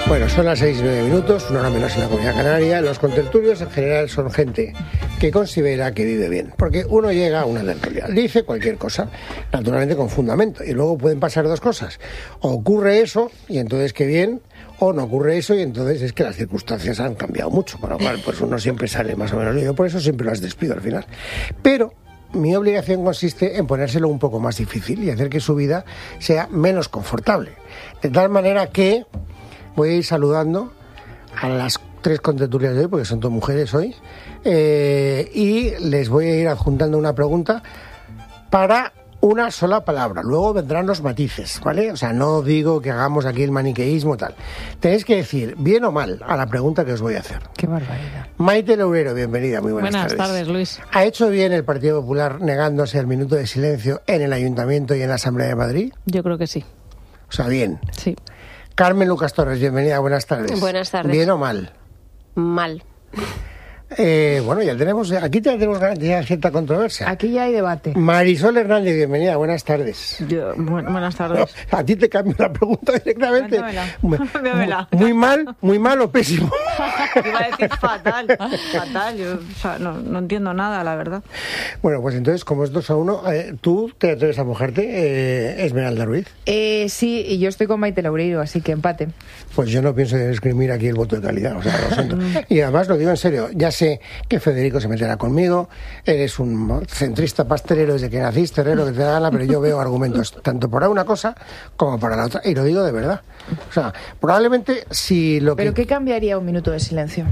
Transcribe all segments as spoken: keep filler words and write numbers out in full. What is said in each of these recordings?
Bueno, son las seis y nueve minutos, una hora menos en la Comunidad Canaria. Los contertulios en general son gente que considera que vive bien, porque uno llega a una tertulia, dice cualquier cosa, naturalmente con fundamento, y luego pueden pasar dos cosas: o ocurre eso, y entonces qué bien, o no ocurre eso, y entonces es que las circunstancias han cambiado mucho, con lo cual pues uno siempre sale más o menos lío. Por eso siempre las despido al final. Pero mi obligación consiste en ponérselo un poco más difícil y hacer que su vida sea menos confortable, de tal manera que voy a ir saludando a las tres contertulias de hoy, porque son todas mujeres hoy, eh, y les voy a ir adjuntando una pregunta para una sola palabra. Luego vendrán los matices, ¿vale? O sea, no digo que hagamos aquí el maniqueísmo tal. Tenéis que decir bien o mal a la pregunta que os voy a hacer. Qué barbaridad. Maite Leurero, bienvenida, muy buenas, buenas tardes. tardes, Luis. ¿Ha hecho bien el Partido Popular negándose al minuto de silencio en el Ayuntamiento y en la Asamblea de Madrid? Yo creo que sí. O sea, bien. Sí. Carmen Lucas Torres, bienvenida, buenas tardes. Buenas tardes. ¿Bien o mal? Mal. Eh, bueno, ya tenemos, aquí ya tenemos ya cierta controversia. Aquí ya hay debate. Marisol Hernández, bienvenida, buenas tardes. Yo, bueno, buenas tardes. No, a ti te cambio la pregunta directamente. Muy, muy mal, muy mal o pésimo. Iba a decir fatal, fatal. Yo, o sea, no, no entiendo nada, la verdad. Bueno, pues entonces, como es dos a uno, eh, tú te atreves a mojarte, eh, Esmeralda Ruiz. Eh, sí, y yo estoy con Maite Loureiro, así que empate. Pues yo no pienso escribir aquí el voto de calidad, o sea, lo siento. Y además lo digo en serio, ya sé que Federico se meterá conmigo, eres un centrista pastelero desde que naciste, herrero, que te da gana, pero yo veo argumentos tanto para una cosa como para la otra, y lo digo de verdad. O sea, probablemente si lo que... ¿Pero qué cambiaría un minuto de silencio?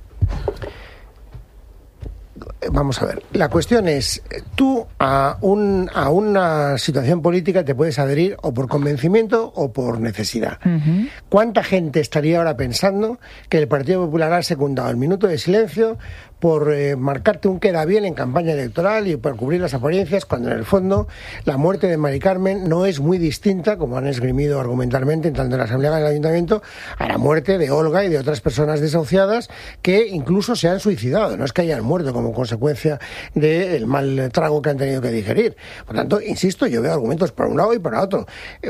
Vamos a ver, la cuestión es, tú a, un, a una situación política te puedes adherir o por convencimiento o por necesidad. Uh-huh. ¿Cuánta gente estaría ahora pensando que el Partido Popular ha secundado el minuto de silencio por eh, marcarte un queda bien en campaña electoral y por cubrir las apariencias, cuando en el fondo la muerte de Mari Carmen no es muy distinta, como han esgrimido argumentalmente tanto en la Asamblea como en el Ayuntamiento, a la muerte de Olga y de otras personas desahuciadas que incluso se han suicidado? No es que hayan muerto como consecuencia del mal trago que han tenido que digerir. Por tanto, insisto, yo veo argumentos para un lado y para otro.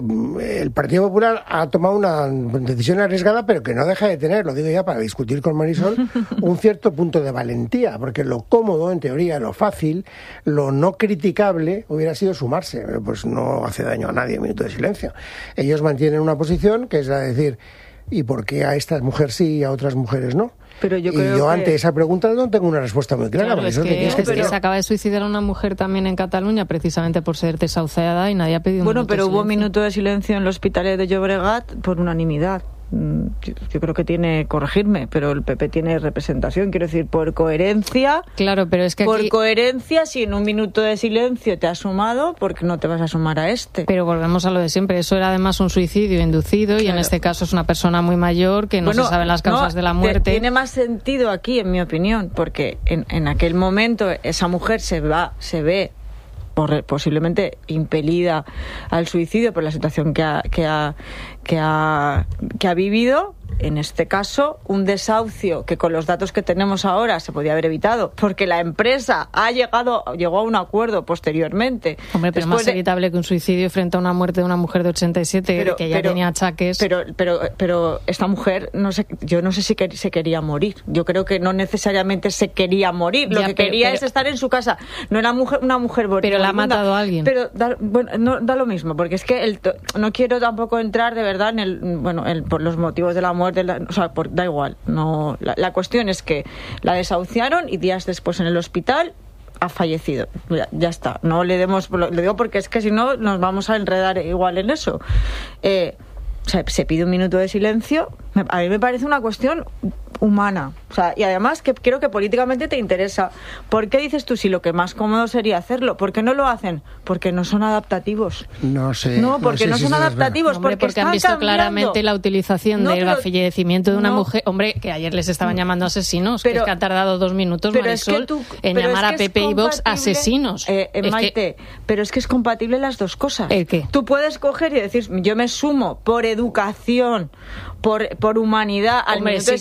El Partido Popular ha tomado una decisión arriesgada, pero que no deja de tener, lo digo ya para discutir con Marisol, un cierto punto de valentía, porque lo cómodo, en teoría, lo fácil, lo no criticable hubiera sido sumarse. Pues no hace daño a nadie un minuto de silencio. Ellos mantienen una posición que es la de decir, ¿y por qué a esta mujer sí y a otras mujeres no? Pero yo y creo yo que... ante esa pregunta no tengo una respuesta muy clara. Claro, es que, que, es que se acaba de suicidar una mujer también en Cataluña precisamente por ser desahuciada y nadie ha pedido un bueno, minuto de pero silencio. Hubo minuto de silencio en el Hospitalet de Llobregat por unanimidad. Yo, yo creo que tiene, corregirme, pero el P P tiene representación, quiero decir, por coherencia. Claro, pero es que por aquí... coherencia, si en un minuto de silencio te has sumado, ¿por qué no te vas a sumar a este? Pero volvemos a lo de siempre, eso era además un suicidio inducido, claro. Y en este caso es una persona muy mayor que no bueno, se saben las causas no, de la muerte. Tiene más sentido aquí, en mi opinión, porque en, en aquel momento esa mujer se va, se ve por, posiblemente impelida al suicidio por la situación que ha, que ha, que ha, que ha vivido. En este caso, un desahucio que con los datos que tenemos ahora se podía haber evitado, porque la empresa ha llegado llegó a un acuerdo posteriormente. Hombre, pero más de... evitable que un suicidio frente a una muerte de una mujer de ochenta y siete pero, que ya pero, tenía achaques. Pero, pero, pero esta mujer, no sé, yo no sé si que, se quería morir. Yo creo que no necesariamente se quería morir. Lo ya, que pero, quería pero, es estar en su casa. No era mujer, una mujer bonita. Pero la ha matado a alguien. Pero da, bueno, no, da lo mismo, porque es que el, no quiero tampoco entrar de verdad en el, bueno, el, por los motivos de la muerte. La, o sea, por, da igual. No, la, la cuestión es que la desahuciaron y días después en el hospital ha fallecido. Ya, ya está. No le demos, lo, lo digo porque es que si no nos vamos a enredar igual en eso. Eh, o sea, se pide un minuto de silencio. A mí me parece una cuestión humana. O sea, y además que creo que políticamente te interesa. ¿Por qué dices tú si lo que más cómodo sería hacerlo? ¿Por qué no lo hacen? Porque no son adaptativos. No sé. No, porque no, sé no si son adaptativos. Hombre, porque porque han visto cambiando. claramente la utilización no, del pero, fallecimiento de una no, mujer. Hombre, que ayer les estaban llamando asesinos, pero, que es que han tardado dos minutos, pero Marisol, es que tú, en llamar es a Pepe y Vox asesinos. Eh, eh, es Maite, que, pero es que es compatible las dos cosas. ¿El qué? Tú puedes coger y decir, yo me sumo por educación, por, por humanidad al Hombre, minuto sí, de silencio, claro,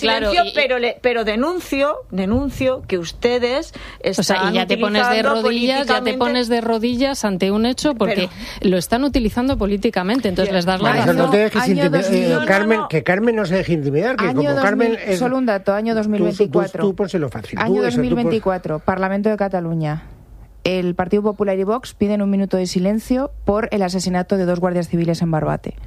y, pero le, pero denuncio, denuncio que ustedes están o sea, y ya te pones de rodillas, ya te pones de rodillas ante un hecho porque pero, lo están utilizando políticamente, entonces les das la razón. razón. No te dejes intimidar, eh, no, Carmen, no, no. que Carmen no se deje intimidar, que año como dos mil, Carmen es, solo un dato, año dos mil veinticuatro. Tú, tú, tú pónselo fácil. Año tú, dos mil veinticuatro, tú pos... Parlamento de Cataluña. El Partido Popular y Vox piden un minuto de silencio por el asesinato de dos guardias civiles en Barbate.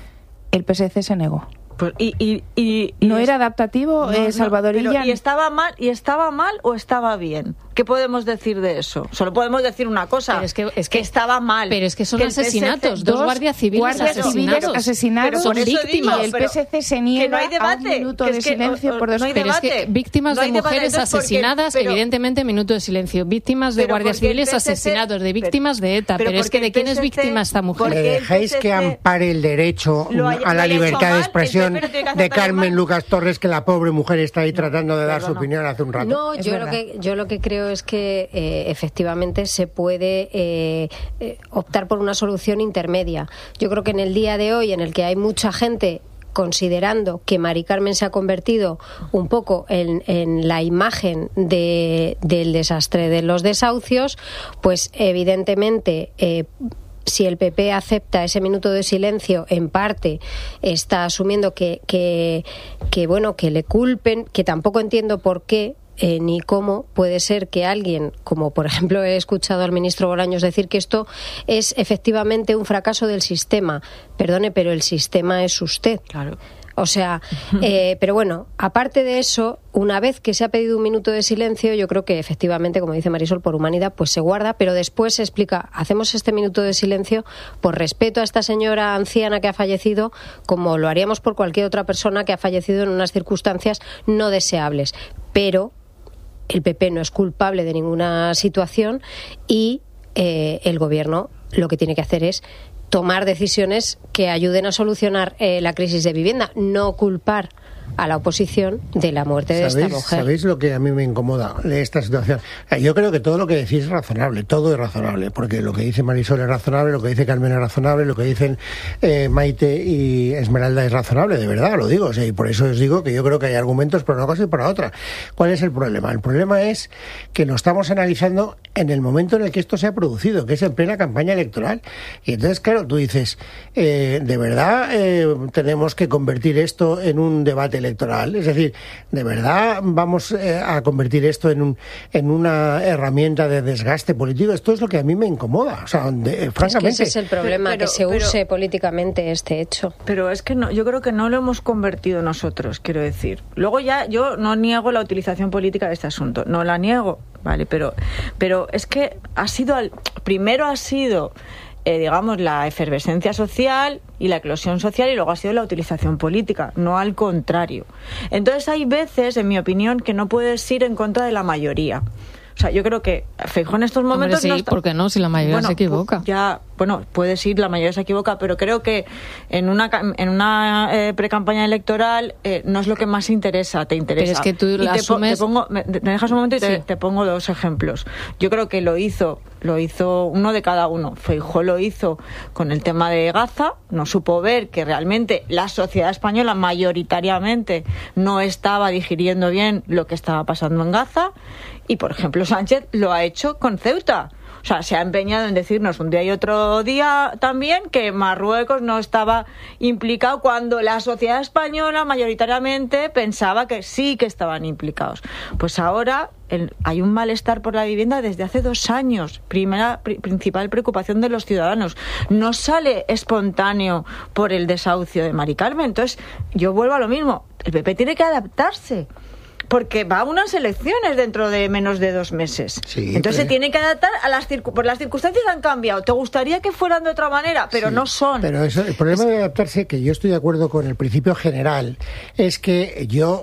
El P S C se negó. Pues, y, y, y, ¿No y era adaptativo, no, eh, Salvador no, Illa? ¿Y estaba mal y estaba mal o estaba bien? ¿Qué podemos decir de eso? Solo podemos decir una cosa, pero es que, es que que estaba mal. Pero es que son que asesinatos, dos guardias civiles guardias asesinados. Civiles asesinados son víctimas. Digo, y el P S C se niega no hay debate, a un minuto que de es que, silencio o, o, por dos... no hay pero debate. Es que víctimas no de mujeres debate, asesinadas, porque, pero, evidentemente minuto de silencio. Víctimas de pero guardias civiles P S C, asesinados, de víctimas pero, de ETA. Pero, pero es que ¿de quién es víctima esta mujer? ¿Le dejáis que ampare el derecho haya, a la libertad mal, de expresión de Carmen Lucas Torres, que la pobre mujer está ahí tratando de dar su opinión hace un rato? No, yo lo, que, yo lo que creo es que eh, efectivamente se puede eh, eh, optar por una solución intermedia. Yo creo que en el día de hoy, en el que hay mucha gente considerando que Mari Carmen se ha convertido un poco en, en la imagen de, del desastre de los desahucios, pues evidentemente eh, si el P P acepta ese minuto de silencio, en parte está asumiendo que, que, que bueno, que le culpen, que tampoco entiendo por qué. Eh, ni cómo puede ser que alguien, como por ejemplo he escuchado al ministro Bolaños decir que esto es efectivamente un fracaso del sistema. Perdone, pero el sistema es usted. Claro. O sea, eh, pero bueno, aparte de eso, una vez que se ha pedido un minuto de silencio, yo creo que efectivamente, como dice Marisol, por humanidad, pues se guarda, pero después se explica, hacemos este minuto de silencio por respeto a esta señora anciana que ha fallecido, como lo haríamos por cualquier otra persona que ha fallecido en unas circunstancias no deseables. Pero el P P no es culpable de ninguna situación y eh, el Gobierno lo que tiene que hacer es tomar decisiones que ayuden a solucionar eh, la crisis de vivienda, no culpar a la oposición de la muerte de esta mujer. ¿Sabéis lo que a mí me incomoda de esta situación? Yo creo que todo lo que decís es razonable, todo es razonable, porque lo que dice Marisol es razonable, lo que dice Carmen es razonable, lo que dicen eh, Maite y Esmeralda es razonable, de verdad, lo digo, o sea, y por eso os digo que yo creo que hay argumentos para una cosa y para otra. ¿Cuál es el problema? El problema es que lo estamos analizando en el momento en el que esto se ha producido, que es en plena campaña electoral. Y entonces, claro, tú dices, eh, ¿de verdad eh, tenemos que convertir esto en un debate electoral? Es decir, ¿de verdad vamos eh, a convertir esto en un en una herramienta de desgaste político? Esto es lo que a mí me incomoda, o sea, de, eh, francamente. Es que ese es el problema, pero, que se pero, use políticamente este hecho. Pero es que no, yo creo que no lo hemos convertido nosotros, quiero decir. Luego ya, yo no niego la utilización política de este asunto, no la niego, vale, pero, pero es que ha sido, primero ha sido... Eh, digamos, la efervescencia social y la eclosión social, y luego ha sido la utilización política, no al contrario. Entonces hay veces, en mi opinión, que no puedes ir en contra de la mayoría. O sea, yo creo que Feijóo en estos momentos... Hombre, sí, no está... ¿por qué no? Si la mayoría bueno, se equivoca. Ya, bueno, puede ser, la mayoría se equivoca, pero creo que en una en una eh, precampaña electoral eh, no es lo que más interesa, te interesa. Pero es que tú y la te, asumes... te pongo, me, me dejas un momento y te, sí. te pongo dos ejemplos. Yo creo que lo hizo, lo hizo uno de cada uno. Feijóo lo hizo con el tema de Gaza, no supo ver que realmente la sociedad española mayoritariamente no estaba digiriendo bien lo que estaba pasando en Gaza. Y, por ejemplo, Sánchez lo ha hecho con Ceuta. O sea, se ha empeñado en decirnos un día y otro día también que Marruecos no estaba implicado cuando la sociedad española mayoritariamente pensaba que sí que estaban implicados. Pues ahora el, hay un malestar por la vivienda desde hace dos años. Primera, pr- principal preocupación de los ciudadanos. No sale espontáneo por el desahucio de Mari Carmen. Entonces, yo vuelvo a lo mismo. El P P tiene que adaptarse. Porque va a unas elecciones dentro de menos de dos meses. Sí, Entonces pero... se tiene que adaptar a las circunstancias. Por las circunstancias han cambiado. ¿Te gustaría que fueran de otra manera? Pero sí, no son. Pero eso, el problema es... de adaptarse, que yo estoy de acuerdo con el principio general, es que yo,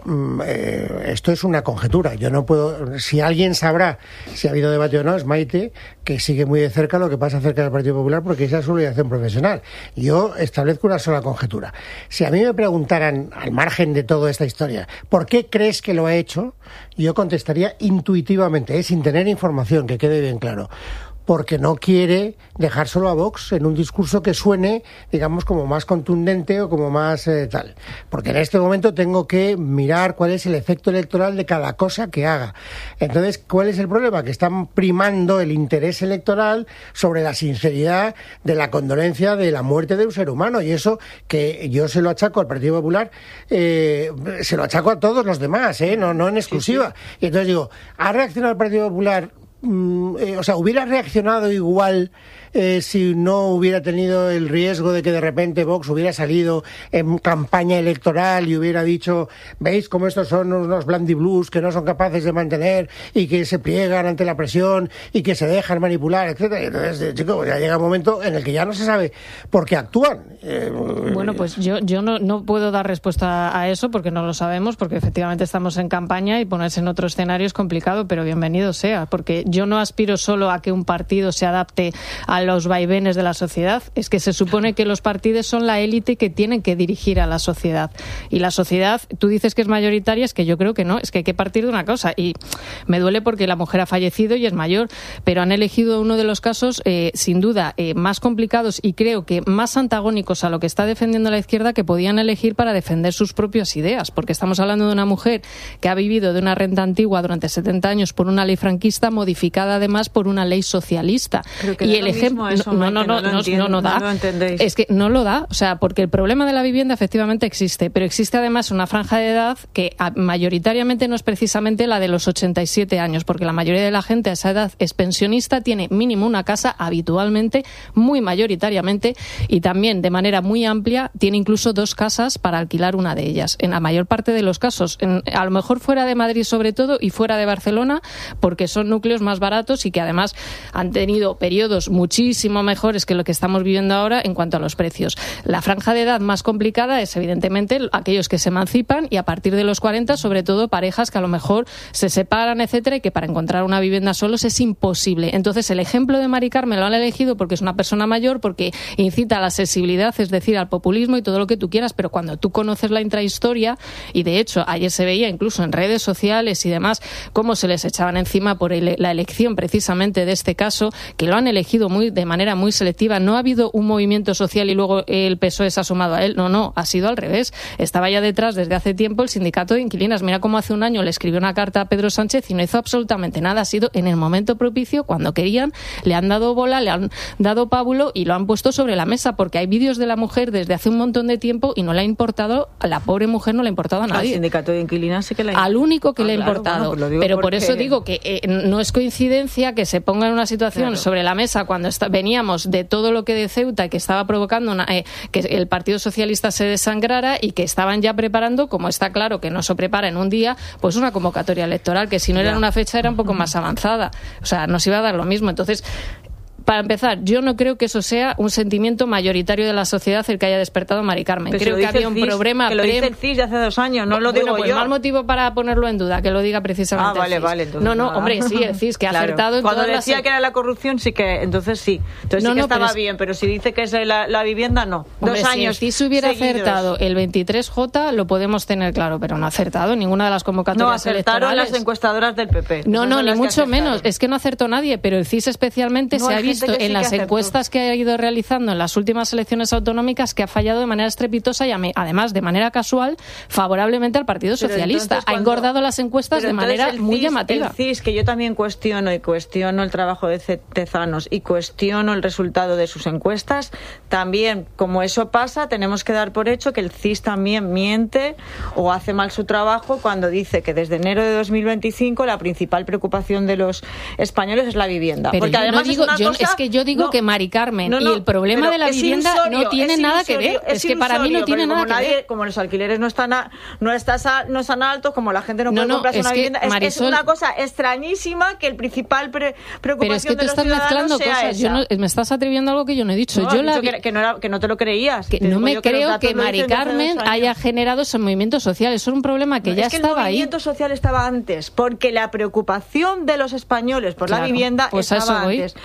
eh, esto es una conjetura. Yo no puedo, si alguien sabrá si ha habido debate o no, es Maite, que sigue muy de cerca lo que pasa cerca del Partido Popular, porque esa es su obligación profesional. Yo establezco una sola conjetura. Si a mí me preguntaran, al margen de toda esta historia, ¿por qué crees que lo ha hecho? Yo contestaría intuitivamente, eh, sin tener información, que quede bien claro. porque no quiere dejar solo a Vox en un discurso que suene, digamos, como más contundente o como más eh, tal. Porque en este momento tengo que mirar cuál es el efecto electoral de cada cosa que haga. Entonces, ¿cuál es el problema? Que están primando el interés electoral sobre la sinceridad de la condolencia de la muerte de un ser humano. Y eso que yo se lo achaco al Partido Popular, eh, se lo achaco a todos los demás, ¿eh? no, no en exclusiva. Sí, sí. Y entonces digo, ¿ha reaccionado el Partido Popular? Eh, o sea, ¿hubiera reaccionado igual eh, si no hubiera tenido el riesgo de que de repente Vox hubiera salido en campaña electoral y hubiera dicho, veis cómo estos son unos blandiblues que no son capaces de mantener y que se pliegan ante la presión y que se dejan manipular, etcétera? Entonces, chicos, ya llega un momento en el que ya no se sabe por qué actúan. Eh, bueno, pues yo, yo no, no puedo dar respuesta a eso porque no lo sabemos, porque efectivamente estamos en campaña y ponerse en otro escenario es complicado, pero bienvenido sea, porque yo no aspiro solo a que un partido se adapte a los vaivenes de la sociedad, es que se supone que los partidos son la élite que tienen que dirigir a la sociedad. Y la sociedad, tú dices que es mayoritaria, es que yo creo que no, es que hay que partir de una cosa. Y me duele porque la mujer ha fallecido y es mayor, pero han elegido uno de los casos, eh, sin duda, eh, más complicados y creo que más antagónicos a lo que está defendiendo la izquierda que podían elegir para defender sus propias ideas, porque estamos hablando de una mujer que ha vivido de una renta antigua durante setenta años por una ley franquista modificada además por una ley socialista. Y el ejemplo eso, no, no, no, no, no, no, no da. No lo es que no lo da, o sea, porque el problema de la vivienda efectivamente existe, pero existe además una franja de edad que mayoritariamente no es precisamente la de los ochenta y siete años, porque la mayoría de la gente a esa edad es pensionista, tiene mínimo una casa habitualmente, muy mayoritariamente, y también de manera muy amplia tiene incluso dos casas para alquilar una de ellas, en la mayor parte de los casos, en, a lo mejor fuera de Madrid sobre todo y fuera de Barcelona, porque son núcleos más baratos y que además han tenido periodos muchísimo mejores que lo que estamos viviendo ahora en cuanto a los precios. La franja de edad más complicada es evidentemente aquellos que se emancipan y a partir de los cuarenta, sobre todo parejas que a lo mejor se separan, etcétera, y que para encontrar una vivienda solos es imposible. Entonces el ejemplo de Mari Carmen lo han elegido porque es una persona mayor, porque incita a la accesibilidad, es decir, al populismo y todo lo que tú quieras, pero cuando tú conoces la intrahistoria, y de hecho ayer se veía incluso en redes sociales y demás cómo se les echaban encima por el, la elección precisamente de este caso, que lo han elegido muy de manera muy selectiva. No ha habido un movimiento social y luego el P S O E se ha sumado a él. No, no, ha sido al revés. Estaba ya detrás desde hace tiempo el sindicato de inquilinas. Mira cómo hace un año le escribió una carta a Pedro Sánchez y no hizo absolutamente nada. Ha sido en el momento propicio, cuando querían, le han dado bola, le han dado pábulo y lo han puesto sobre la mesa, porque hay vídeos de la mujer desde hace un montón de tiempo y no le ha importado, a la pobre mujer no le ha importado a nadie. Al sindicato de inquilinas sí que le ha... Al único que ah, le ha claro, importado. Bueno, pues pero porque... por eso digo que eh, no es coincidencia que se ponga en una situación claro. sobre la mesa cuando está, veníamos de todo lo que de Ceuta, que estaba provocando una, eh, que el Partido Socialista se desangrara y que estaban ya preparando, como está claro que no se prepara en un día, pues una convocatoria electoral, que si no era en una fecha era un poco más avanzada. O sea, nos iba a dar lo mismo. Entonces, para empezar, yo no creo que eso sea un sentimiento mayoritario de la sociedad el que haya despertado Mari Carmen. Pero creo si que había un C I S, problema... Que lo dice el C I S de hace dos años, no lo bueno, digo pues yo. Mal motivo para ponerlo en duda, que lo diga precisamente Ah, vale, el C I S. vale. Entonces no, no, nada. hombre, sí, el C I S, que claro. ha acertado en Cuando todas decía las... que era la corrupción, sí que... Entonces sí. Entonces no, sí que no, estaba es... bien, pero si dice que es la, la vivienda, no. Hombre, dos si años el C I S hubiera seguidos. acertado el veintitrés J, lo podemos tener claro, pero no ha acertado en ninguna de las convocatorias No, acertaron electorales. las encuestadoras del P P. No, no, ni mucho acertaron. menos. Es que no acertó nadie, pero el C I S especialmente no, se ha gente visto sí en las acertó. encuestas que ha ido realizando en las últimas elecciones autonómicas que ha fallado de manera estrepitosa y además de manera casual favorablemente al Partido Pero Socialista. cuando... Ha engordado las encuestas Pero de manera muy C I S, llamativa. El C I S, que yo también cuestiono y cuestiono el trabajo de Tezanos y cuestiono el resultado de sus encuestas, también, como eso pasa, tenemos que dar por hecho que el C I S también miente o hace mal su trabajo cuando dice que desde enero de dos mil veinticinco la principal preocupación de los españoles es la vivienda. Pero Porque yo además no digo, es, una yo, cosa, es que yo digo no, que Mari Carmen no, no, y el problema de la vivienda ilusorio, no tiene nada que ver. Es, es que para mí no tiene nada que nadie, ver. Como los alquileres no están a, no, estás a, no están altos, como la gente no puede no, no, comprarse es una que, vivienda, es, Marisol, es una cosa extrañísima que el principal pre, preocupación pero es que tú de los estás mezclando sea cosas. Esa. Yo no, me estás atribuyendo algo que yo no he dicho. No, yo la vi... que, que, no era, que no te lo creías. Que te no me yo creo que, que Mari Carmen haya años. generado esos movimientos sociales. Eso es un problema que no, ya es que estaba ahí. El movimiento ahí. social estaba antes, porque la preocupación de los españoles por claro, la vivienda pues estaba a eso voy. antes. Durante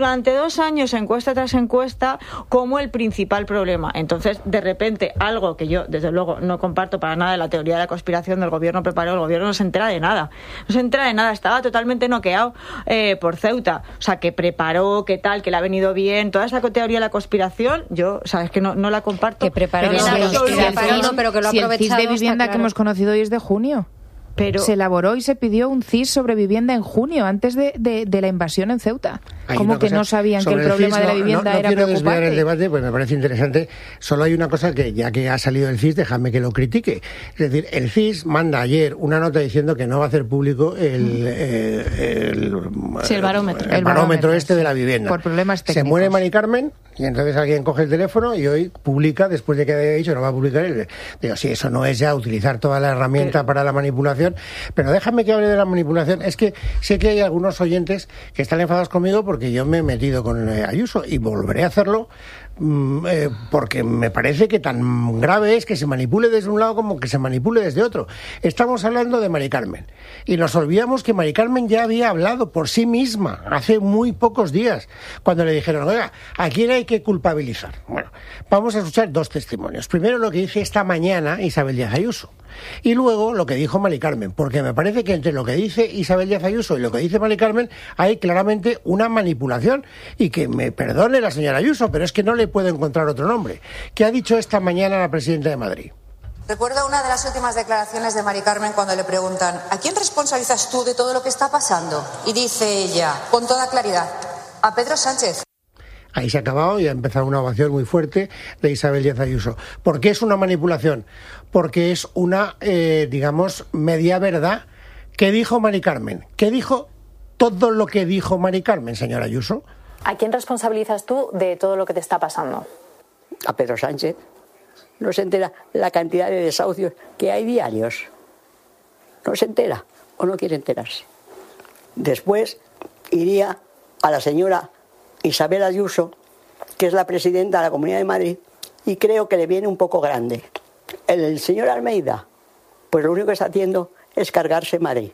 durante dos años, encuesta tras encuesta, como el principal problema. Entonces, de repente, algo que yo, desde luego, no comparto para nada, la teoría de la conspiración del gobierno preparó, el gobierno no se entera de nada. No se entera de nada, estaba totalmente noqueado eh, por Ceuta. O sea, que preparó, que tal, que le ha venido bien. Toda esa teoría de la conspiración, yo, o sea, es que no, no la comparto. Que preparó, pero, no, si no, el, preparó, no, pero que lo ha si el aprovechado. C I S de vivienda claro. que hemos conocido hoy es de junio. Pero se elaboró y se pidió un C I S sobre vivienda en junio, antes de, de, de la invasión en Ceuta. ¿Cómo que no sabían que el problema de la vivienda no, no era quiero preocupante? desviar el debate, pues me parece interesante. Solo hay una cosa que, ya que ha salido el C I S, déjame que lo critique. Es decir, el C I S manda ayer una nota diciendo que no va a hacer público el, el, el, sí, el barómetro. el, el barómetro este de la vivienda. Por problemas técnicos. Se muere Mari Carmen y entonces alguien coge el teléfono y hoy publica, después de que había dicho no va a publicar él. Digo, sí, eso no es ya utilizar toda la herramienta ¿Qué? para la manipulación, pero déjame que hable de la manipulación. Es que sé que hay algunos oyentes que están enfadados conmigo porque yo me he metido con eh, Ayuso y volveré a hacerlo mm, eh, porque me parece que tan grave es que se manipule desde un lado como que se manipule desde otro. Estamos hablando de Mari Carmen y nos olvidamos que Mari Carmen ya había hablado por sí misma hace muy pocos días cuando le dijeron, oiga, ¿a quién hay que culpabilizar? Bueno, vamos a escuchar dos testimonios. Primero lo que dice esta mañana Isabel Díaz Ayuso y luego lo que dijo Mari Carmen, porque me parece que entre lo que dice Isabel Díaz Ayuso y lo que dice Mari Carmen hay claramente una manipulación, y que me perdone la señora Ayuso, pero es que no le puedo encontrar otro nombre. ¿Qué ha dicho esta mañana la presidenta de Madrid? Recuerdo una de las últimas declaraciones de Mari Carmen cuando le preguntan ¿a quién responsabilizas tú de todo lo que está pasando? Y dice ella, con toda claridad, a Pedro Sánchez. Ahí se ha acabado y ha empezado una ovación muy fuerte de Isabel Díaz Ayuso. ¿Por qué es una manipulación? Porque es una, eh, digamos, media verdad. ¿Qué dijo Mari Carmen? ¿Qué dijo todo lo que dijo Mari Carmen, señora Ayuso? ¿A quién responsabilizas tú de todo lo que te está pasando? A Pedro Sánchez. No se entera la cantidad de desahucios que hay diarios. No se entera o no quiere enterarse. Después iría a la señora Isabel Ayuso, que es la presidenta de la Comunidad de Madrid, y creo que le viene un poco grande. El, el señor Almeida, pues lo único que está haciendo es cargarse Madrid.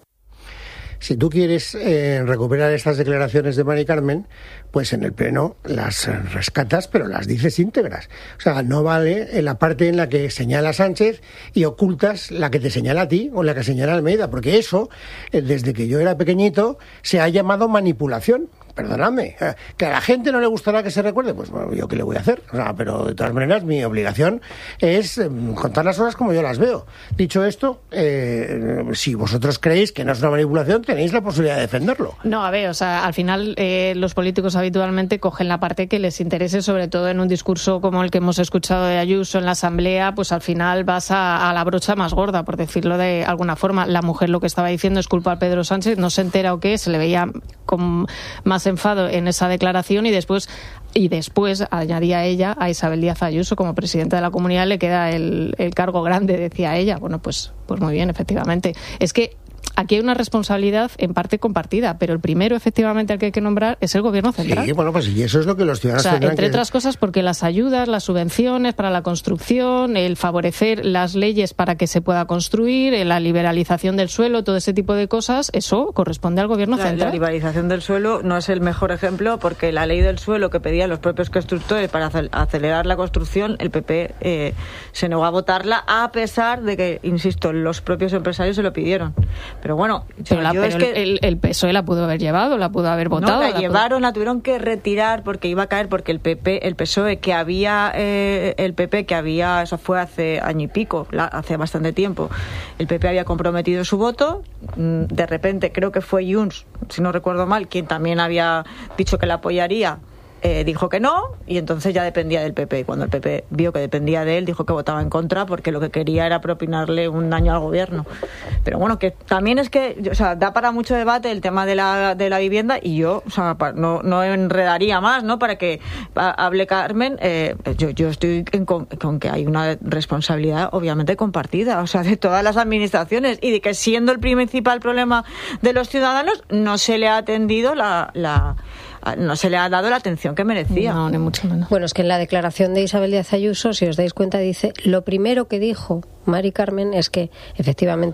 Si tú quieres eh, recuperar estas declaraciones de Mari Carmen, pues en el Pleno las rescatas, pero las dices íntegras. O sea, no vale en la parte en la que señala a Sánchez y ocultas la que te señala a ti o la que señala a Almeida, porque eso, eh, desde que yo era pequeñito, se ha llamado manipulación. Perdonadme, que a la gente no le gustará que se recuerde, pues bueno, yo qué le voy a hacer, o sea, pero de todas maneras mi obligación es eh, contar las cosas como yo las veo. Dicho esto, eh, si vosotros creéis que no es una manipulación, tenéis la posibilidad de defenderlo. No, a ver, o sea, al final eh, los políticos habitualmente cogen la parte que les interese, sobre todo en un discurso como el que hemos escuchado de Ayuso en la Asamblea, pues al final vas a, a la brocha más gorda, por decirlo de alguna forma. La mujer lo que estaba diciendo es culpar a Pedro Sánchez, no se entera o qué, se le veía con más enfado en esa declaración y después y después añadía ella a Isabel Díaz Ayuso como presidenta de la Comunidad le queda el, el cargo grande, decía ella. Bueno, pues, pues muy bien, efectivamente. Es que aquí hay una responsabilidad en parte compartida, pero el primero, efectivamente, al que hay que nombrar es el Gobierno central. Sí, bueno, pues y eso es lo que los ciudadanos o sea, tendrán entre que... otras cosas, porque las ayudas, las subvenciones para la construcción, el favorecer las leyes para que se pueda construir, la liberalización del suelo, todo ese tipo de cosas, eso corresponde al Gobierno la, central. La liberalización del suelo no es el mejor ejemplo, porque la ley del suelo que pedían los propios constructores para acelerar la construcción, el P P eh, se negó a votarla, a pesar de que, insisto, los propios empresarios se lo pidieron. Pero bueno, pero, la, pero es que el, el P S O E la pudo haber llevado, la pudo haber votado. No, la, la llevaron, pudo... la tuvieron que retirar porque iba a caer, porque el P P, el P S O E que había, eh, el P P que había, eso fue hace año y pico, la, hace bastante tiempo, el P P había comprometido su voto, de repente creo que fue Junts, si no recuerdo mal, quien también había dicho que la apoyaría. Eh, dijo que no, y entonces ya dependía del P P. Y cuando el P P vio que dependía de él, dijo que votaba en contra porque lo que quería era propinarle un daño al gobierno. Pero bueno, que también es que, o sea, da para mucho debate el tema de la, de la vivienda, y yo, o sea, no, no enredaría más, ¿no? Para que hable Carmen, eh, yo, yo estoy en, con, con que hay una responsabilidad obviamente compartida, o sea, de todas las administraciones, y de que siendo el principal problema de los ciudadanos, no se le ha atendido la... la no se le ha dado la atención que merecía. No, ni mucho menos. Bueno, es que en la declaración de Isabel Díaz Ayuso, si os dais cuenta, dice, lo primero que dijo Mari Carmen es que efectivamente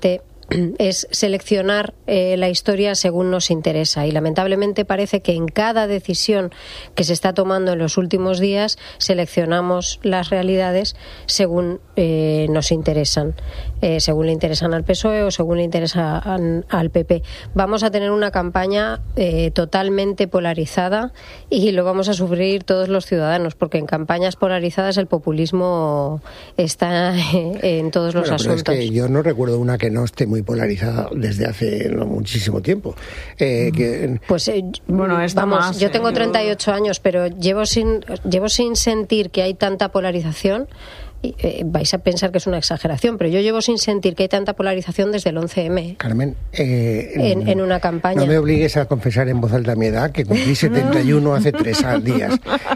es seleccionar eh, la historia según nos interesa, y lamentablemente parece que en cada decisión que se está tomando en los últimos días seleccionamos las realidades según eh, nos interesan, eh, según le interesan al P S O E o según le interesan al P P. Vamos a tener una campaña eh, totalmente polarizada y lo vamos a sufrir todos los ciudadanos, porque en campañas polarizadas el populismo está en todos los bueno, asuntos. Pero es que yo no recuerdo una que no esté muy polarizada desde hace no, muchísimo tiempo. Eh, que... Pues eh, bueno, vamos, más, yo tengo treinta y ocho años, pero llevo sin llevo sin sentir que hay tanta polarización. Eh, vais a pensar que es una exageración, pero yo llevo sin sentir que hay tanta polarización desde el once eme. Carmen, eh, en, en una campaña. No me obligues a confesar en voz alta mi edad, que cumplí setenta y uno hace tres días.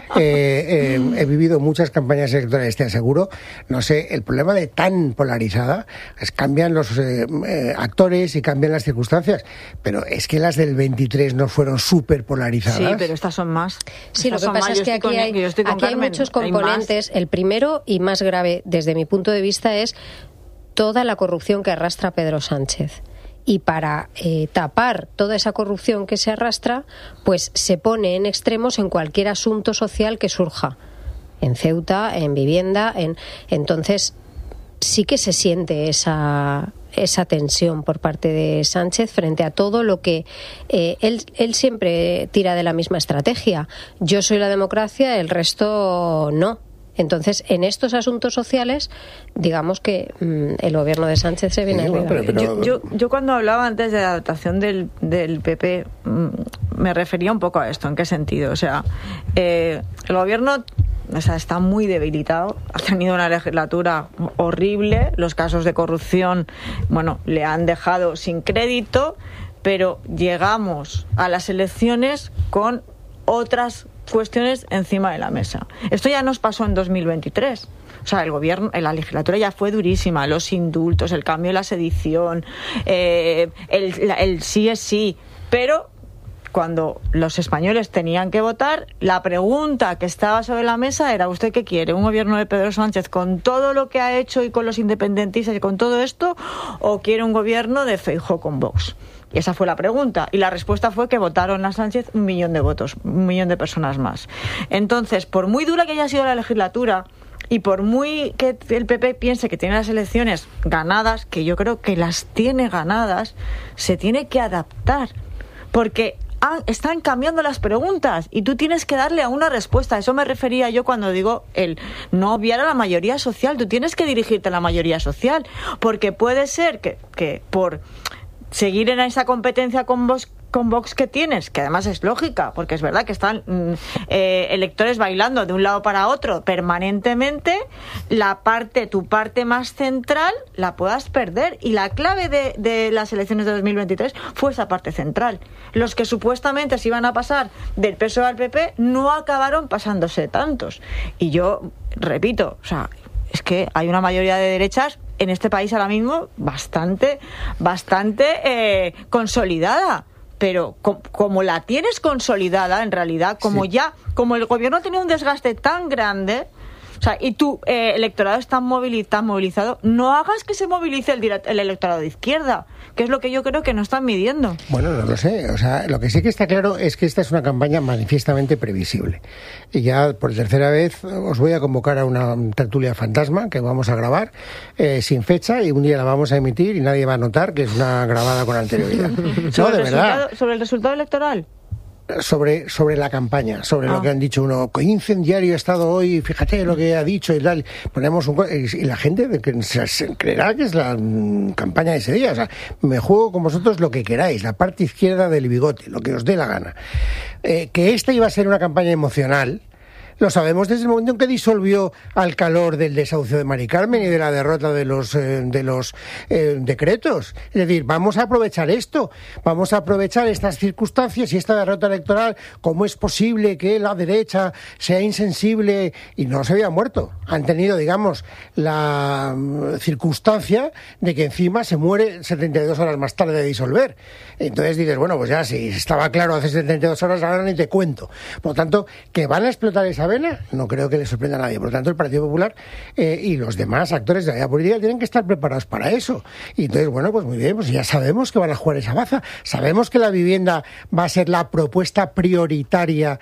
Eh, eh, he vivido muchas campañas electorales, te aseguro. No sé, el problema de tan polarizada es cambian los eh, eh, actores y cambian las circunstancias, pero es que las del veintitrés no fueron súper polarizadas. Sí, pero estas son más. Sí, lo que pasa más. es que aquí, con, hay, aquí Carmen, hay muchos componentes. Hay el primero y más grave desde mi punto de vista es toda la corrupción que arrastra Pedro Sánchez. Y para eh, tapar toda esa corrupción que se arrastra, pues se pone en extremos en cualquier asunto social que surja. En Ceuta, en vivienda, en entonces sí que se siente esa esa tensión por parte de Sánchez frente a todo lo que eh, él, él siempre tira de la misma estrategia. Yo soy la democracia, el resto no. Entonces, en estos asuntos sociales, digamos que mmm, el gobierno de Sánchez se viene sí, arriba. Pero, pero... Yo, yo, yo cuando hablaba antes de la dotación del, del P P, mmm, me refería un poco a esto. ¿En qué sentido? O sea, eh, el gobierno o sea, está muy debilitado, ha tenido una legislatura horrible, los casos de corrupción, bueno, le han dejado sin crédito, pero llegamos a las elecciones con otras cuestiones encima de la mesa. Esto ya nos pasó en dos mil veintitrés. O sea, el gobierno, la legislatura ya fue durísima, los indultos, el cambio de la sedición, eh, el, la, el sí es sí, pero cuando los españoles tenían que votar, la pregunta que estaba sobre la mesa era: ¿usted qué quiere? ¿Un gobierno de Pedro Sánchez con todo lo que ha hecho y con los independentistas y con todo esto? ¿O quiere un gobierno de Feijóo con Vox? Y esa fue la pregunta. Y la respuesta fue que votaron a Sánchez un millón de votos, un millón de personas más. Entonces, por muy dura que haya sido la legislatura y por muy que el P P piense que tiene las elecciones ganadas, que yo creo que las tiene ganadas, se tiene que adaptar. Porque han, están cambiando las preguntas y tú tienes que darle a una respuesta. A eso me refería yo cuando digo el no obviar a la mayoría social. Tú tienes que dirigirte a la mayoría social. Porque puede ser que, que por seguir en esa competencia con Vox, con Vox que tienes, que además es lógica, porque es verdad que están eh, electores bailando de un lado para otro permanentemente, la parte, tu parte más central la puedas perder. Y la clave de, de las elecciones de dos mil veintitrés fue esa parte central. Los que supuestamente se iban a pasar del P S O E al P P no acabaron pasándose tantos. Y yo repito, o sea, es que hay una mayoría de derechas en este país ahora mismo bastante, bastante eh, consolidada. Pero com- como la tienes consolidada, en realidad, como sí. ya, como el gobierno ha tenido un desgaste tan grande, o sea, y tu eh, electorado está movili- tan movilizado, no hagas que se movilice el, direct- el electorado de izquierda, que es lo que yo creo que no están midiendo. Bueno, no lo sé. O sea, lo que sí que está claro es que esta es una campaña manifiestamente previsible. Y ya por tercera vez os voy a convocar a una tertulia fantasma que vamos a grabar eh, sin fecha, y un día la vamos a emitir y nadie va a notar que es una grabada con anterioridad. No, de verdad. ¿Sobre el resultado electoral? Sobre, sobre la campaña, sobre ah. lo que han dicho uno, que incendiario ha estado hoy, fíjate lo que ha dicho y tal. Ponemos un, y la gente que se, se creerá que es la mm, campaña de ese día. O sea, me juego con vosotros lo que queráis, la parte izquierda del bigote, lo que os dé la gana. Eh, que esta iba a ser una campaña emocional, lo sabemos desde el momento en que disolvió al calor del desahucio de Mari Carmen y de la derrota de los eh, de los eh, decretos. Es decir, vamos a aprovechar esto, vamos a aprovechar estas circunstancias y esta derrota electoral. ¿Cómo es posible que la derecha sea insensible? Y no se había muerto. Han tenido, digamos, la circunstancia de que encima se muere setenta y dos horas más tarde de disolver. Entonces dices, bueno, pues ya si estaba claro hace setenta y dos horas, ahora ni te cuento. Por lo tanto, que van a explotar esa vena, no creo que le sorprenda a nadie. Por lo tanto, el Partido Popular eh, y los demás actores de la vida política tienen que estar preparados para eso. Y entonces, bueno, pues muy bien, pues ya sabemos que van a jugar esa baza. Sabemos que la vivienda va a ser la propuesta prioritaria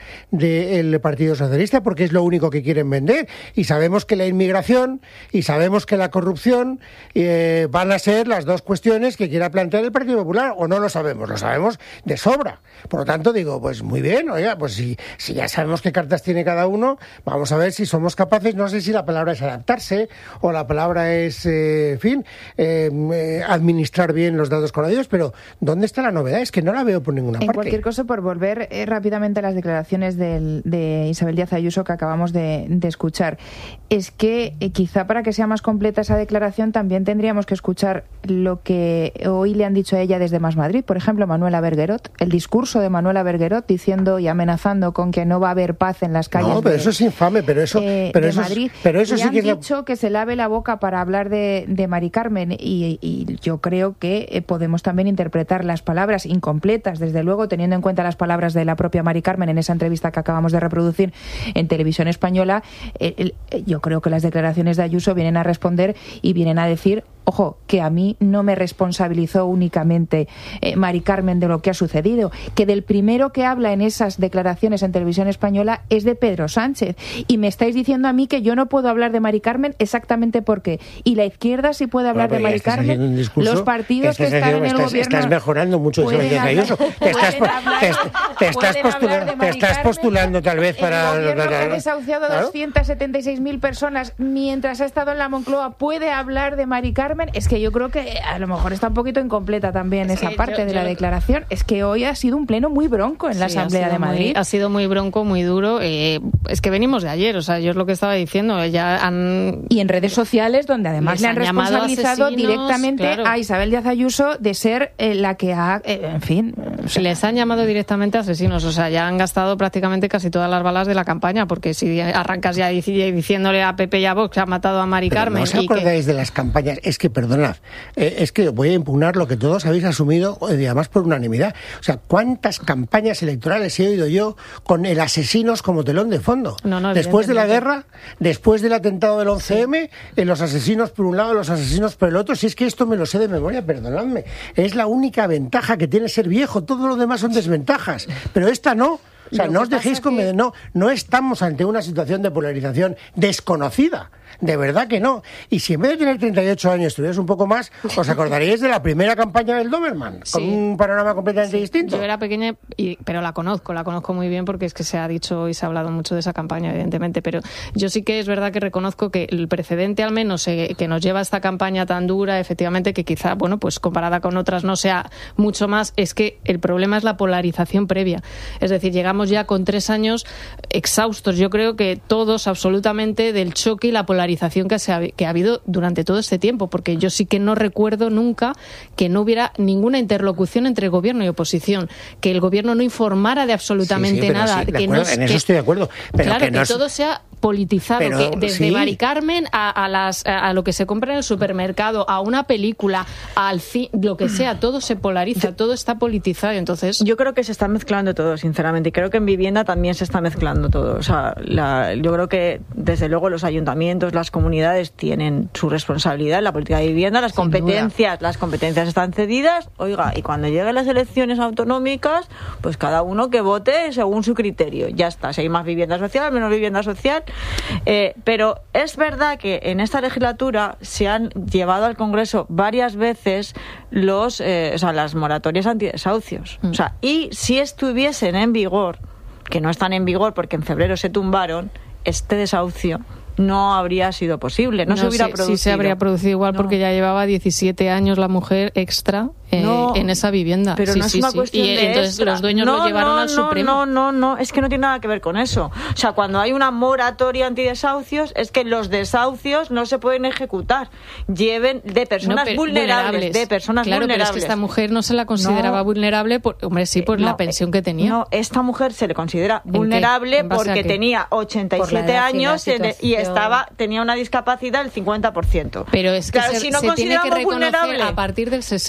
del Partido Socialista porque es lo único que quieren vender. Y sabemos que la inmigración y sabemos que la corrupción eh, van a ser las dos cuestiones que quiera plantear el Partido Popular. O no lo sabemos, lo sabemos de sobra. Por lo tanto, digo, pues muy bien, oiga, pues si, si ya sabemos qué cartas tiene cada uno, vamos a ver si somos capaces, no sé si la palabra es adaptarse o la palabra es, eh, en fin, eh, eh, administrar bien los datos con ellos, pero ¿dónde está la novedad? Es que no la veo por ninguna en parte. En cualquier caso, por volver eh, rápidamente a las declaraciones del, de Isabel Díaz Ayuso que acabamos de, de escuchar, es que eh, quizá para que sea más completa esa declaración también tendríamos que escuchar lo que hoy le han dicho a ella desde Más Madrid, por ejemplo, Manuela Berguerot, el discurso de Manuela Berguerot diciendo y amenazando con que no va a haber paz en las calles. No, pero de, eso es infame, pero eso, eh, pero de eso Madrid. Es, pero eso y sí han que dicho que se lave la boca para hablar de, de Mari Carmen y, y yo creo que eh, podemos también interpretar las palabras incompletas, desde luego, teniendo en cuenta las palabras de la propia Mari Carmen en esa entrevista que acabamos de reproducir en Televisión Española. Eh, el, yo creo que las declaraciones de Ayuso vienen a responder y vienen a decir, ojo, que a mí no me responsabilizó únicamente eh, Mari Carmen de lo que ha sucedido, que del primero que habla en esas declaraciones en Televisión Española es de Pedro Sánchez. Y me estáis diciendo a mí que yo no puedo hablar de Mari Carmen exactamente por qué. Y la izquierda sí puede hablar bueno, de Mari Carmen. Los partidos que están en el estás, gobierno... Estás mejorando mucho eso de Ayuso. Te estás, hablar, te, te estás, postulando, te estás postulando tal vez para... El gobierno que ha desahuciado a doscientas setenta y seis mil personas mientras ha estado en la Moncloa puede hablar de Mari Carmen. Es que yo creo que a lo mejor está un poquito incompleta también es esa parte yo, de la yo... declaración. Es que hoy ha sido un pleno muy bronco en la sí, Asamblea de Madrid. Muy, ha sido muy bronco, muy duro. Eh, es que venimos de ayer, o sea, yo es lo que estaba diciendo. Ya han... Y en redes sociales, donde además le han, han responsabilizado directamente claro. a Isabel Díaz Ayuso de ser eh, la que ha... Eh, en fin... O sea, les han llamado directamente asesinos, o sea, ya han gastado prácticamente casi todas las balas de la campaña, porque si arrancas ya diciéndole a Pepe y a Vox que ha matado a Mari Pero Carmen... ¿no os acordáis que... de las campañas? Es que, perdonad, eh, es que voy a impugnar lo que todos habéis asumido, y además por unanimidad. O sea, ¿cuántas campañas electorales he oído yo con el asesinos como telón de fondo? No, no, después de la guerra, después del atentado del once eme, sí. los asesinos por un lado, los asesinos por el otro. Si es que esto me lo sé de memoria, perdonadme. Es la única ventaja que tiene ser viejo. Todo lo demás son desventajas. Pero esta no. O sea, no os dejéis con... Que... No, no estamos ante una situación de polarización desconocida. De verdad que no. Y si en vez de tener treinta y ocho años estuvierais un poco más, os acordaríais de la primera campaña del Doberman, sí. con un panorama completamente sí. distinto. Yo era pequeña, y, pero la conozco, la conozco muy bien porque es que se ha dicho y se ha hablado mucho de esa campaña, evidentemente, pero yo sí que es verdad que reconozco que el precedente al menos eh, que nos lleva a esta campaña tan dura, efectivamente, que quizá, bueno, pues comparada con otras no sea mucho más, es que el problema es la polarización previa. Es decir, llegamos ya con tres años exhaustos, yo creo que todos absolutamente, del choque y la polarización que, se ha, que ha habido durante todo este tiempo, porque yo sí que no recuerdo nunca que no hubiera ninguna interlocución entre gobierno y oposición, que el gobierno no informara de absolutamente sí, sí, nada. Sí, que no, en eso estoy de acuerdo. Pero claro, que, no que es... todo sea politizado, pero, que desde sí. Mari Carmen a, a, las, a lo que se compra en el supermercado, a una película, al fin, lo que sea, todo se polariza, todo está politizado. Entonces, yo creo que se está mezclando todo, sinceramente, y creo que en vivienda también se está mezclando todo. O sea, la, yo creo que desde luego los ayuntamientos, las comunidades tienen su responsabilidad en la política de vivienda, las Sin competencias, duda. las competencias están cedidas, oiga, y cuando lleguen las elecciones autonómicas, pues cada uno que vote según su criterio, ya está, si hay más vivienda social, menos vivienda social. Eh, pero es verdad que en esta legislatura se han llevado al Congreso varias veces los, eh, o sea, las moratorias antidesahucios. Mm. O sea, y si estuviesen en vigor, que no están en vigor porque en febrero se tumbaron, este desahucio no habría sido posible, no, no se hubiera sí, producido. Sí se habría producido igual, no. porque ya llevaba diecisiete años la mujer extra eh, no, en esa vivienda. Pero sí, no es sí, una sí. cuestión y de entonces extra. los dueños no, lo llevaron no, al no, Supremo. No, no, no, es que no tiene nada que ver con eso. O sea, cuando hay una moratoria antidesahucios, es que los desahucios no se pueden ejecutar. Lleven de personas no, vulnerables, vulnerables, de personas claro, vulnerables. Claro, pero es que esta mujer no se la consideraba no, vulnerable, por, hombre, sí, por no, la pensión que tenía. No, esta mujer se le considera vulnerable porque tenía ochenta y siete años y, y estaba tenía una discapacidad del cincuenta por ciento. Pero es que claro, se, si no se tiene que reconocer vulnerable a partir del sesenta por ciento.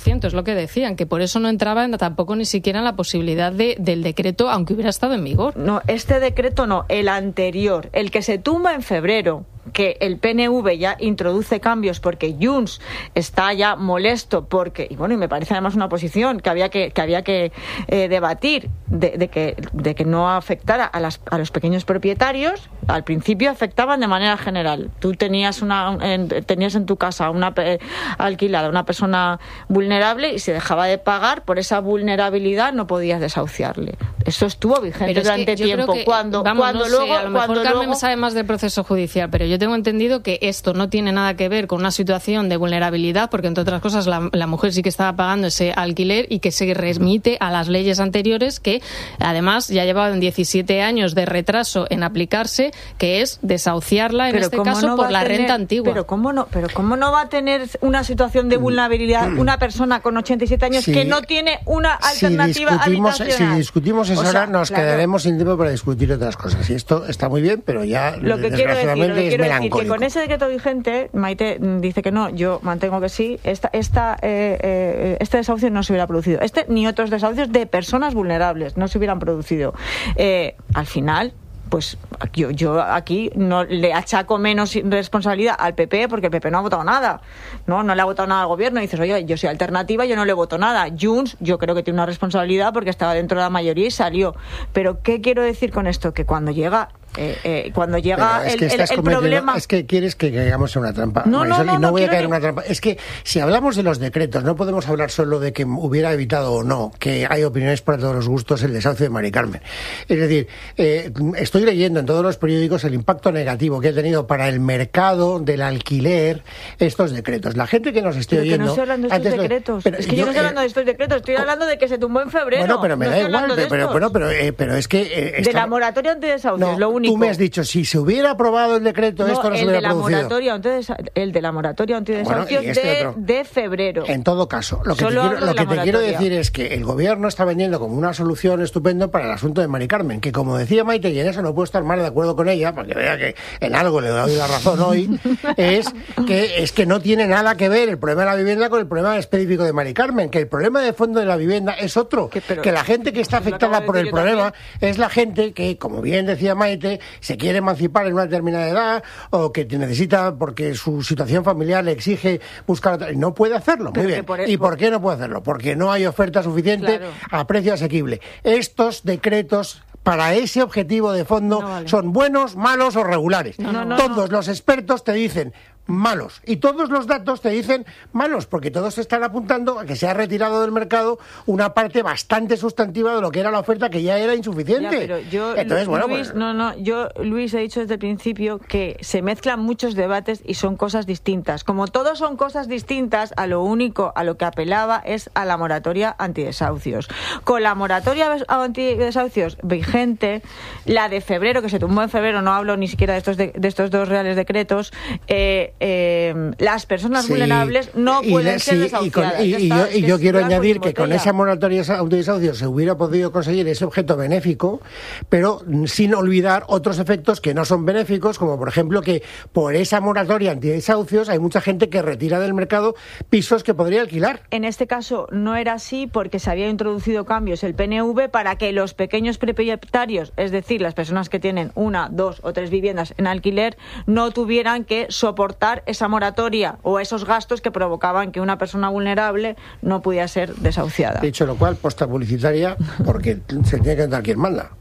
ciento, es lo que decían, que por eso no entraba en, tampoco ni siquiera en la posibilidad de, del decreto, aunque hubiera estado en vigor. No, este decreto no, el anterior, el que se tumba en febrero, que el P N V ya introduce cambios porque Junts está ya molesto porque, y bueno, y me parece además una posición que había que, que había que eh, debatir de, de que de que no afectara a, las, a los pequeños propietarios. Al principio afectaban de manera general. Tú tenías una en, tenías en tu casa una eh, alquilada una persona vulnerable y se dejaba de pagar por esa vulnerabilidad, no podías desahuciarle. Eso estuvo vigente durante tiempo. Que, cuando vamos, cuando no luego sé, a lo mejor cuando Carmen luego... sabe más del proceso judicial, pero yo tengo entendido que esto no tiene nada que ver con una situación de vulnerabilidad, porque entre otras cosas la, la mujer sí que estaba pagando ese alquiler y que se remite a las leyes anteriores que además ya llevaban diecisiete años de retraso en aplicarse, que es desahuciarla en pero este caso no por la tener, renta antigua. Pero cómo no, pero cómo no va a tener una situación de vulnerabilidad una persona con ochenta y siete años sí, que no tiene una alternativa si discutimos, habitacional? Si discutimos eso ahora nos claro. quedaremos sin tiempo para discutir otras cosas y esto está muy bien, pero ya lo que quiero decir, lo que quiero decir que con ese decreto vigente, Maite dice que no, yo mantengo que sí, esta, esta, eh, eh, este desahucio no se hubiera producido. Este ni otros desahucios de personas vulnerables no se hubieran producido. Eh, al final, pues yo, yo aquí no le achaco menos responsabilidad al P P porque el P P no ha votado nada, no no le ha votado nada al gobierno y dices, oye, yo soy alternativa, yo no le voto nada. Junts yo creo que tiene una responsabilidad porque estaba dentro de la mayoría y salió. Pero ¿qué quiero decir con esto? Que cuando llega Eh, eh, cuando llega es el, que el, el problema es que quieres que caigamos en una trampa, no, no, no, y no, no voy a caer en que... una trampa. Es que si hablamos de los decretos no podemos hablar solo de que hubiera evitado o no, que hay opiniones para todos los gustos el desahucio de Mari Carmen. Es decir, eh, estoy leyendo en todos los periódicos el impacto negativo que ha tenido para el mercado del alquiler estos decretos. La gente que nos esté pero oyendo... Que no estoy hablando de estos lo, decretos. Es que yo, yo no estoy hablando eh, de estos decretos, estoy hablando de que se tumbó en febrero. Bueno, pero me no da igual, de pero, bueno, pero, eh, pero es que... Eh, de esta... la moratoria antidesahucios, no, lo único. Tú me has dicho, si se hubiera aprobado el decreto, no, esto no el se hubiera de la producido. Moratoria, entonces, el de la moratoria antidesahucios bueno, este de, de febrero. En todo caso, lo que Solo te, quiero, lo que te quiero decir es que el gobierno está vendiendo como una solución estupenda para el asunto de Mari Carmen, que como decía Maite, y en eso no puedo estar más de acuerdo con ella, porque vea que en algo le doy la razón hoy, es que es que no tiene nada que ver el problema de la vivienda con el problema específico de Mari Carmen, que el problema de fondo de la vivienda es otro, que, pero, que la gente que está afectada por el problema también. Es la gente que, como bien decía Maite, se quiere emancipar en una determinada edad o que necesita porque su situación familiar le exige buscar otra, no puede hacerlo. Muy bien. Por el, ¿Y por qué no puede hacerlo? Porque no hay oferta suficiente claro. a precio asequible. Estos decretos para ese objetivo de fondo no vale. son buenos, malos o regulares. No, no, no, Todos no. los expertos te dicen malos. Y todos los datos te dicen malos, porque todos están apuntando a que se ha retirado del mercado una parte bastante sustantiva de lo que era la oferta, que ya era insuficiente. Ya, pero yo, Entonces, Luis, bueno, pues... no, no, yo, Luis, he dicho desde el principio que se mezclan muchos debates y son cosas distintas. Como todos son cosas distintas, a lo único a lo que apelaba es a la moratoria antidesahucios. Con la moratoria antidesahucios vigente, la de febrero, que se tumbó en febrero, no hablo ni siquiera de estos, de, de estos dos reales decretos, eh, Eh, las personas sí, vulnerables no pueden y, ser sí, desahuciadas. Y, con, y, y, yo, y yo quiero añadir que con esa moratoria antidesahucios se hubiera podido conseguir ese objeto benéfico, pero sin olvidar otros efectos que no son benéficos, como por ejemplo que por esa moratoria antidesahucios hay mucha gente que retira del mercado pisos que podría alquilar. En este caso no era así porque se había introducido cambios el P N V para que los pequeños propietarios, es decir, las personas que tienen una, dos o tres viviendas en alquiler, no tuvieran que soportar esa moratoria o esos gastos que provocaban que una persona vulnerable no pudiera ser desahuciada. Dicho lo cual, posta publicitaria, porque se tiene que entrar quien manda.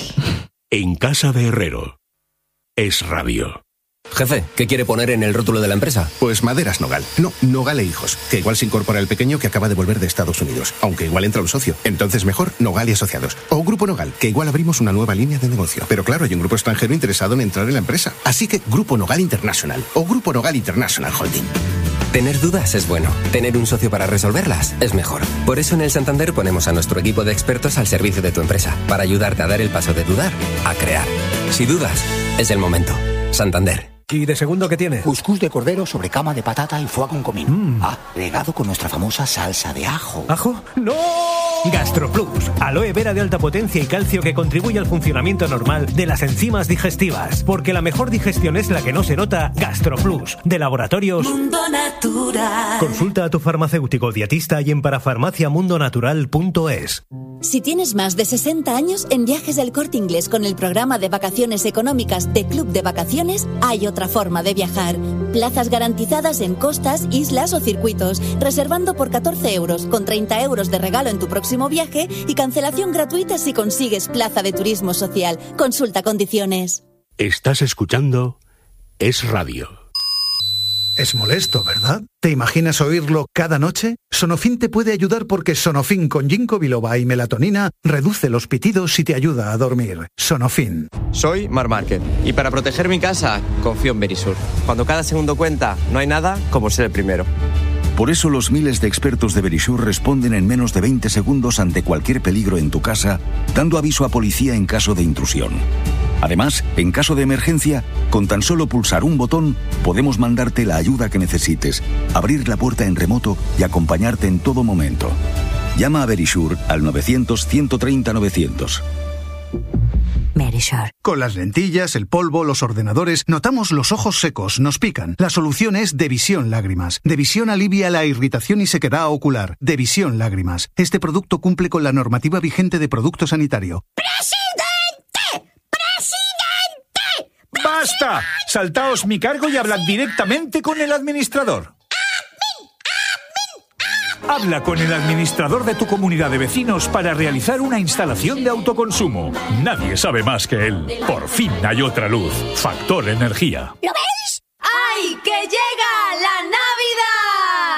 En casa de Herrero, Es Radio. Jefe, ¿qué quiere poner en el rótulo de la empresa? Pues Maderas Nogal. No, Nogal e Hijos, que igual se incorpora el pequeño que acaba de volver de Estados Unidos, aunque igual entra un socio. Entonces mejor Nogal y Asociados. O Grupo Nogal, que igual abrimos una nueva línea de negocio. Pero claro, hay un grupo extranjero interesado en entrar en la empresa. Así que Grupo Nogal International o Grupo Nogal International Holding. Tener dudas es bueno. Tener un socio para resolverlas es mejor. Por eso en el Santander ponemos a nuestro equipo de expertos al servicio de tu empresa, para ayudarte a dar el paso de dudar a crear. Si dudas, es el momento. Santander. ¿Y de segundo qué tiene? Cuscús de cordero sobre cama de patata y foie con comino. Mm. Ah, regado con nuestra famosa salsa de ajo. ¿Ajo? ¡No! GastroPlus, aloe vera de alta potencia y calcio que contribuye al funcionamiento normal de las enzimas digestivas. Porque la mejor digestión es la que no se nota. GastroPlus, de Laboratorios Mundo Natural. Consulta a tu farmacéutico dietista y en parafarmacia mundo natural punto es. Si tienes más de sesenta años, en Viajes del Corte Inglés con el programa de vacaciones económicas de Club de Vacaciones hay otra forma de viajar. Plazas garantizadas en costas, islas o circuitos, reservando por catorce euros, con treinta euros de regalo en tu próximo viaje y cancelación gratuita si consigues plaza de turismo social. Consulta condiciones. Estás escuchando Es Radio. Es molesto, ¿verdad? ¿Te imaginas oírlo cada noche? Sonofin te puede ayudar porque Sonofin con ginkgo biloba y melatonina reduce los pitidos y te ayuda a dormir. Sonofin. Soy Mar Márquez y para proteger mi casa confío en Verisur. Cuando cada segundo cuenta, no hay nada como ser el primero. Por eso los miles de expertos de Verisur responden en menos de veinte segundos ante cualquier peligro en tu casa, dando aviso a policía en caso de intrusión. Además, en caso de emergencia, con tan solo pulsar un botón, podemos mandarte la ayuda que necesites, abrir la puerta en remoto y acompañarte en todo momento. Llama a Verisur al novecientos, ciento treinta, novecientos. Verisur. Con las lentillas, el polvo, los ordenadores, notamos los ojos secos, nos pican. La solución es Devisión Lágrimas. Devisión alivia la irritación y sequedad ocular. Devisión Lágrimas. Este producto cumple con la normativa vigente de producto sanitario. ¡Basta! Saltaos mi cargo y hablad directamente con el administrador. Habla con el administrador de tu comunidad de vecinos para realizar una instalación de autoconsumo. Nadie sabe más que él. Por fin hay otra luz. Factor Energía. ¿Lo veis? ¡Ay, que llega la Navidad!